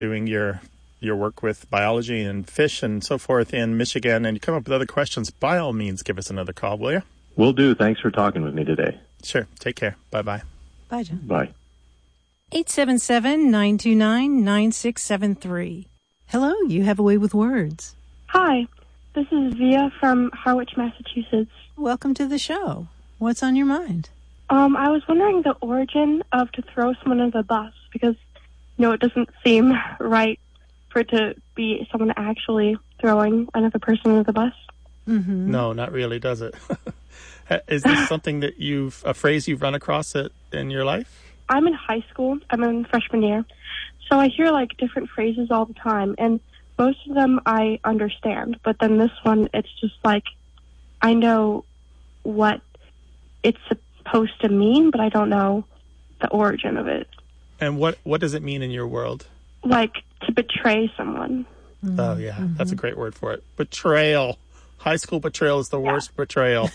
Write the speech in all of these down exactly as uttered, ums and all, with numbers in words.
doing your your work with biology and fish and so forth in Michigan, and you come up with other questions, by all means, give us another call, will you? Will do. Thanks for talking with me today. Sure. Take care. Bye-bye. Bye, John. Bye. eight seven seven, nine two nine, nine six seven three. Hello, you have a way with words. Hi, this is Via from Harwich, Massachusetts. Welcome to the show. What's on your mind? Um, I was wondering the origin of to throw someone under the bus, because, you know, it doesn't seem right for it to be someone actually throwing another person under the bus. Mm-hmm. No, not really, does it? Is this something that you've, a phrase you've run across it in your life? I'm in high school. I'm in freshman year. So I hear, like, different phrases all the time, and most of them I understand. But then this one, it's just like, I know what it's supposed to mean, but I don't know the origin of it. And what, what does it mean in your world? Like, to betray someone. Mm-hmm. Oh, yeah. Mm-hmm. That's a great word for it. Betrayal. High school betrayal is the Yeah. worst betrayal.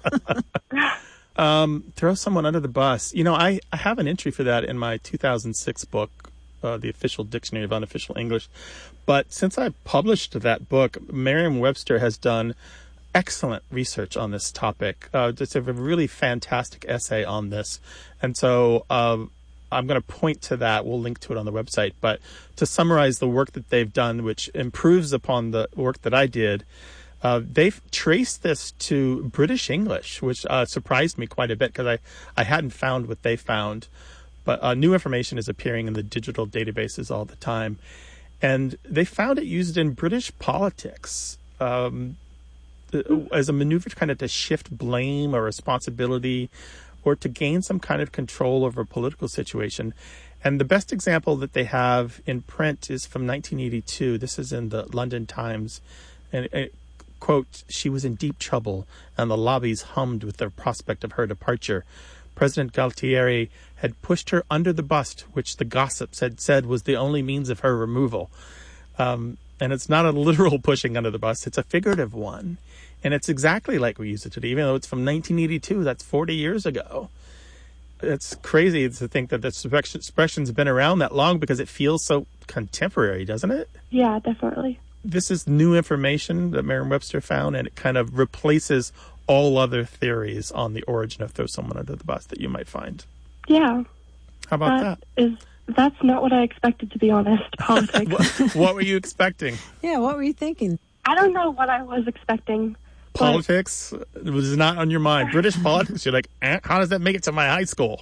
um, throw someone under the bus. You know, I, I have an entry for that in my two thousand six book, uh, The Official Dictionary of Unofficial English. But since I published that book, Merriam-Webster has done excellent research on this topic. Uh, it's a really fantastic essay on this. And so uh, I'm going to point to that. We'll link to it on the website. But to summarize the work that they've done, which improves upon the work that I did, uh, they've traced this to British English, which uh, surprised me quite a bit because I, I hadn't found what they found. But uh, new information is appearing in the digital databases all the time. And they found it used in British politics um, as a maneuver kind of to shift blame or responsibility or to gain some kind of control over a political situation. And the best example that they have in print is from nineteen eighty-two. This is in the London Times. And it, quote, "She was in deep trouble, and the lobbies hummed with the prospect of her departure. President Galtieri had pushed her under the bus, which the gossips had said was the only means of her removal." Um, and it's not a literal pushing under the bus. It's a figurative one. And it's exactly like we use it today, even though it's from nineteen eighty-two. That's forty years ago. It's crazy to think that this expression's been around that long because it feels so contemporary, doesn't it? Yeah, definitely. This is new information that Merriam-Webster found, and it kind of replaces all other theories on the origin of throw someone under the bus that you might find. Yeah. How about that? that? Is, that's not what I expected, to be honest, politics. what, what were you expecting? Yeah, what were you thinking? I don't know what I was expecting. Politics was not on your mind. British politics, you're like, eh, how does that make it to my high school?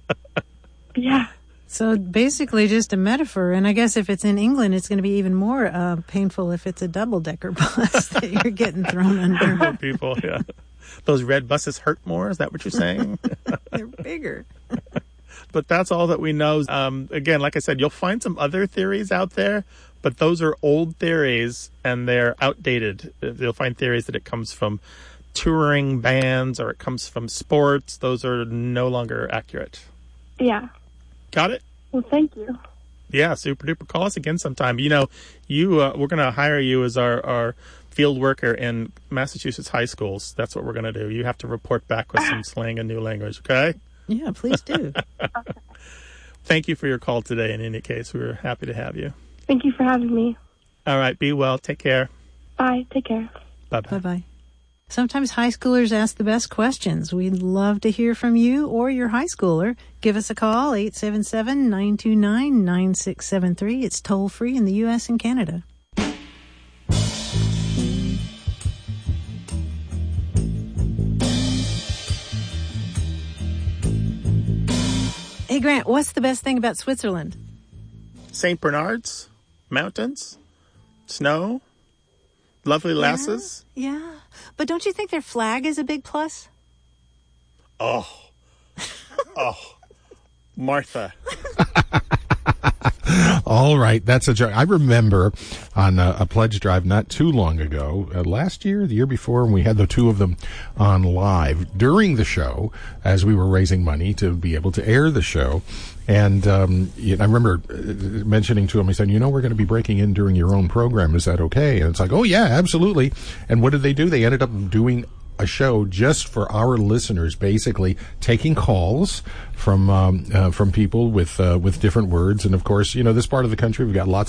Yeah. So basically just a metaphor. And I guess if it's in England, it's going to be even more uh, painful if it's a double-decker bus that you're getting thrown under. People, yeah. Those red buses hurt more? Is that what you're saying? They're bigger. But that's all that we know. Um, again, like I said, you'll find some other theories out there, but those are old theories and they're outdated. You'll find theories that it comes from touring bands or it comes from sports. Those are no longer accurate. Yeah. Got it? Well, thank you. Yeah, super duper. Call us again sometime. You know, you uh, we're going to hire you as our, our field worker in Massachusetts high schools. That's what we're going to do. You have to report back with some slang and new language, okay? Yeah, please do. Okay. Thank you for your call today. In any case, we were happy to have you. Thank you for having me. All right, be well. Take care. Bye. Take care. Bye-bye. Bye-bye. Sometimes high schoolers ask the best questions. We'd love to hear from you or your high schooler. Give us a call, eight seven seven, nine two nine, nine six seven three. It's toll free in the U S and Canada. Hey, Grant, what's the best thing about Switzerland? Saint Bernard's, mountains, snow, lovely lasses. Yeah, yeah. But don't you think their flag is a big plus? Oh, oh, Martha. All right, that's a joke. I remember on a, a pledge drive not too long ago, uh, last year, the year before, when we had the two of them on live during the show as we were raising money to be able to air the show. And um, I remember mentioning to him, I said, you know, we're going to be breaking in during your own program. Is that okay? And it's like, oh, yeah, absolutely. And what did they do? They ended up doing a show just for our listeners, basically taking calls from um, uh, from people with uh, with different words. And of course, you know, this part of the country, we've got lots